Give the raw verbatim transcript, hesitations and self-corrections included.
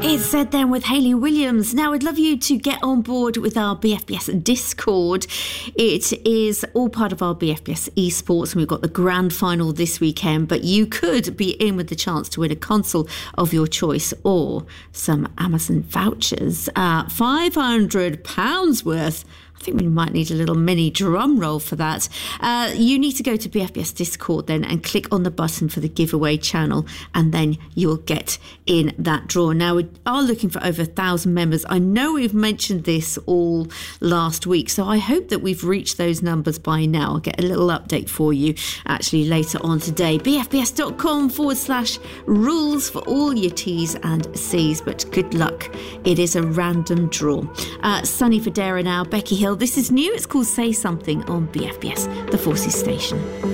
It's Said Then with Hayley Williams. Now, I'd love you to get on board with our B F B S Discord. It is all part of our B F B S eSports, and we've got the grand final this weekend, but you could be in with the chance to win a console of your choice or some Amazon vouchers. Uh, five hundred pounds worth. I think we might need a little mini drum roll for that. Uh, you need to go to B F B S Discord then and click on the button for the giveaway channel, and then you'll get in that draw. Now, we are looking for over a thousand members. I know we've mentioned this all last week, so I hope that we've reached those numbers by now. I'll get a little update for you actually later on today. bfbs.com forward slash rules for all your T's and C's, but good luck. It is a random draw. Uh, Sunny Federa now, Becky Hill. This is new. It's called Say Something on B F B S, the Forces station.